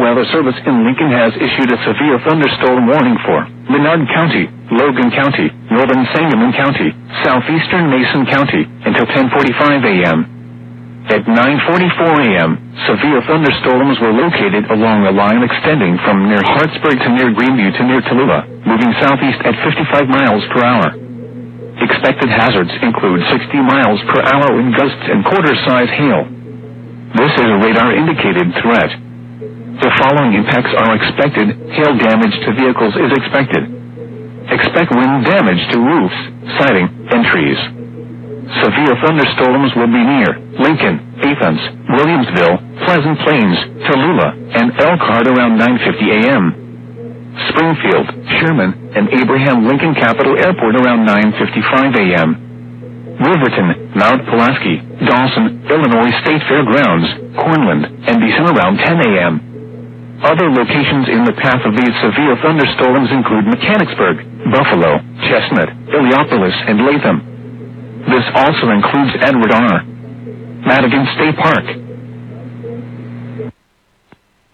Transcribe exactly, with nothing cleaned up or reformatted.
Weather Service in Lincoln has issued a severe thunderstorm warning for Menard County, Logan County, Northern Sangamon County, Southeastern Mason County, until ten forty-five a.m. At nine forty-four a.m., severe thunderstorms were located along a line extending from near Hartsburg to near Greenview to near Tallulah, moving southeast at fifty-five miles per hour. Expected hazards include sixty miles per hour wind gusts and quarter-size hail. This is a radar-indicated threat. The following impacts are expected. Hail damage to vehicles is expected. Expect wind damage to roofs, siding, and trees. Severe thunderstorms will be near Lincoln, Athens, Williamsville, Pleasant Plains, Tallulah, and Elkhart around nine fifty a.m. Springfield, Sherman, and Abraham Lincoln Capital Airport around nine fifty-five a.m. Riverton, Mount Pulaski, Dawson, Illinois State Fairgrounds, Cornland, and Beeson around ten a.m. Other locations in the path of these severe thunderstorms include Mechanicsburg, Buffalo, Chestnut, Illiopolis, and Latham. This also includes Edward R. Madigan State Park,